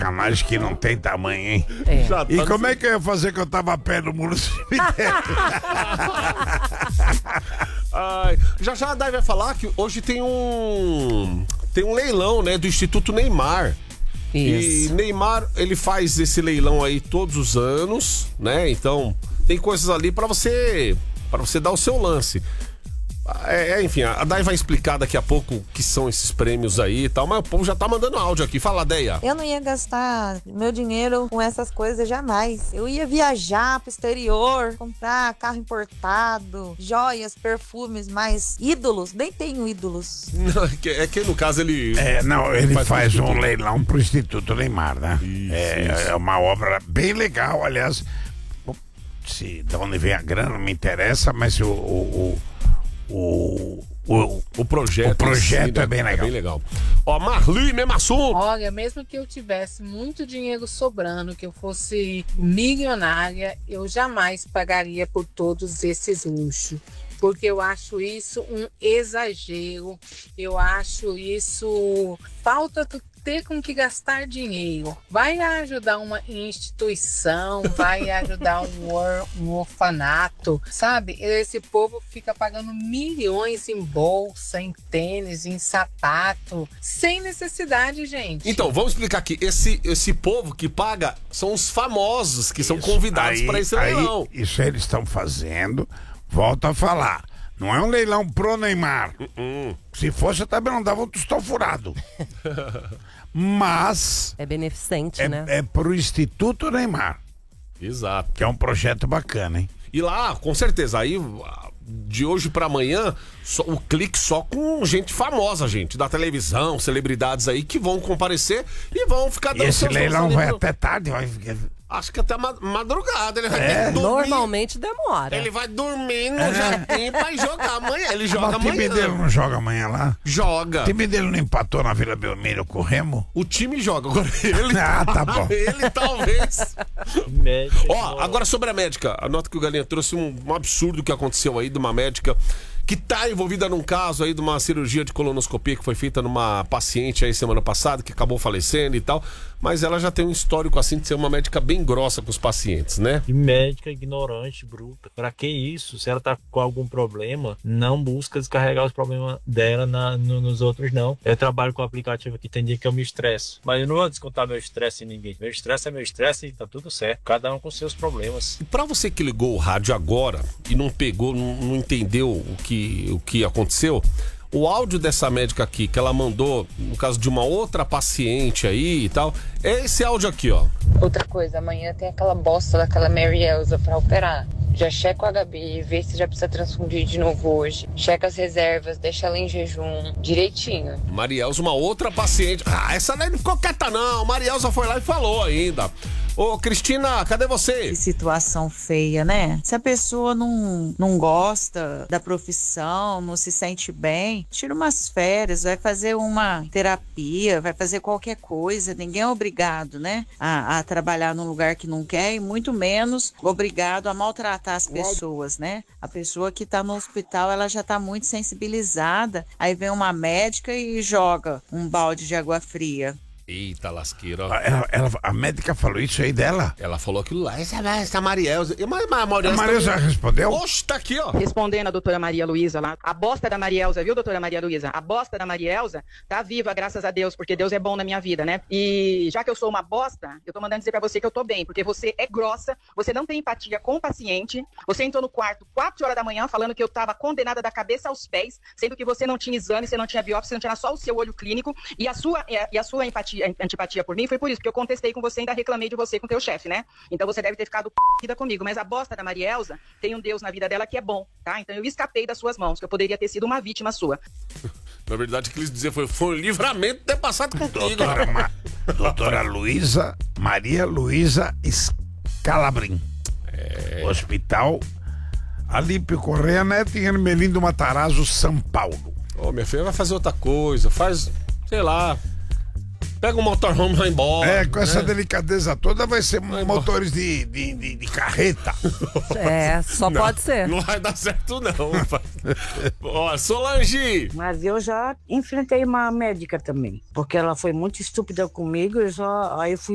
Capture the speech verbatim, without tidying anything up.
sacanagem que não tem tamanho, hein? É. Já E tá como no- é que eu ia fazer que eu tava perto do muro do cemitério? Ai, já já a Dai vai falar que hoje tem um tem um leilão, né, do Instituto Neymar. E Isso. Neymar, ele faz esse leilão aí todos os anos, né? Então, tem coisas ali pra você para você dar o seu lance. É, é, enfim, a Dai vai explicar daqui a pouco o que são esses prêmios aí e tal, mas o povo já tá mandando áudio aqui. Fala, Deia. Eu não ia gastar meu dinheiro com essas coisas jamais. Eu ia viajar pro exterior, comprar carro importado, joias, perfumes, mas ídolos, nem tenho ídolos. Não, é, que, é que no caso ele... É, não, ele Faz faz, pro um Instituto. leilão pro Instituto Neymar, né? Isso, é, isso. é uma obra bem legal, aliás. Se de onde vem a grana não me interessa, mas o, o, o, o, o, O projeto, O projeto em si, né, é bem legal. É bem legal. Ó, Marli, mesmo assunto. Olha, mesmo que eu tivesse muito dinheiro sobrando, que eu fosse milionária, eu jamais pagaria por todos esses luxos. Porque eu acho isso um exagero, eu acho isso falta de ter com que gastar dinheiro. Vai ajudar uma instituição, vai ajudar um, or, um orfanato, sabe? Esse povo fica pagando milhões em bolsa, em tênis, em sapato, sem necessidade, gente. Então, vamos explicar aqui. Esse, esse povo que paga são os famosos que são Isso. convidados Aí- para esse aí, leilão. Isso eles estão fazendo. Volto a falar. Não é um leilão pro Neymar. Uh-uh. Se fosse, eu também não dava um tostão furado. Mas É beneficente, é, né? é pro Instituto Neymar, Exato. que é um projeto bacana, hein? E lá, com certeza, aí de hoje pra amanhã, só, o clique só com gente famosa, gente, da televisão, celebridades aí que vão comparecer e vão ficar E dando esse seus leilão nomes vai ali pro- até tarde, vai ficar... Acho que até ma- madrugada ele vai É? ter que dormir. Normalmente demora. Ele vai dormir no jardim pra jogar amanhã. Ele joga Mas o time amanhã. dele não joga amanhã lá? Joga. O time dele não empatou na Vila Belmiro com o Remo? O time joga. Agora ele. Ah, tá bom. Ele talvez. Médica, Ó, agora sobre a médica. A nota que o Galinha trouxe um, um absurdo que aconteceu aí de uma médica que tá envolvida num caso aí de uma cirurgia de colonoscopia que foi feita numa paciente aí semana passada, que acabou falecendo e tal. Mas ela já tem um histórico assim de ser uma médica bem grossa com os pacientes, né? Que médica ignorante, bruta. Pra que isso? Se ela tá com algum problema, não busca descarregar os problemas dela na, no- nos outros, não. Eu trabalho com o aplicativo aqui, tem dia que eu me estresso. Mas eu não vou descontar meu estresse em ninguém. Meu estresse é meu estresse e tá tudo certo. Cada um com seus problemas. E pra você que ligou o rádio agora e não pegou, não, não entendeu o que, o que aconteceu, o áudio dessa médica aqui, que ela mandou, no caso de uma outra paciente aí e tal, é esse áudio aqui, ó. Outra coisa, amanhã tem aquela bosta daquela Mary Elza pra operar. Já checa o H B, vê se já precisa transfundir de novo hoje. Checa as reservas, deixa ela em jejum direitinho. Marielza, uma outra paciente. Ah, essa daí não ficou quieta, não. Marielza foi lá e falou ainda. Ô, Cristina, cadê você? Que situação feia, né? Se a pessoa não, não gosta da profissão, não se sente bem, tira umas férias, vai fazer uma terapia, vai fazer qualquer coisa. Ninguém é obrigado, né? A, a trabalhar num lugar que não quer e muito menos obrigado a maltratar as pessoas, né? A pessoa que tá no hospital, ela já tá muito sensibilizada. Aí vem uma médica e joga um balde de água fria. Eita, lasqueira, ó. Ela, ela- a médica falou isso aí dela? Ela falou aquilo lá. Essa, essa Marielza. E Mas, mas a A Marielza. Maria já também- respondeu? Oxe, tá aqui, ó. Respondendo a doutora Maria Luísa lá, a bosta da Marielza, viu, doutora Maria Luísa? A bosta da Marielza tá viva, graças a Deus, porque Deus é bom na minha vida, né? E já que eu sou uma bosta, eu tô mandando dizer pra você que eu tô bem, porque você é grossa, você não tem empatia com o paciente, você entrou no quarto quatro horas da manhã falando que eu tava condenada da cabeça aos pés, sendo que você não tinha exame, você não tinha biópsia, você não tinha só o seu olho clínico, e a sua, e a sua empatia, antipatia por mim foi por isso, porque eu contestei com você e ainda reclamei de você com teu chefe, né? Então você deve ter ficado p*** comigo, mas a bosta da Marielza tem um Deus na vida dela que é bom, tá? Então eu escapei das suas mãos, que eu poderia ter sido uma vítima sua. Na verdade, o que eles dizer foi, foi um livramento ter passado contigo. Doutora, Ma- doutora Luísa, Maria Luísa Scalabrin. Hospital Alípio Correia Neto em Ermelindo Matarazzo, São Paulo. Ô, minha filha, vai fazer outra coisa. Faz, sei lá. Pega um motorhome e vai embora. É, com essa né? delicadeza toda vai ser Vai motores de, de, de, de carreta. É, só Não, pode ser. Não vai dar certo, não. Ó, Solange. Mas eu já enfrentei uma médica também, porque ela foi muito estúpida comigo, eu só, aí eu fui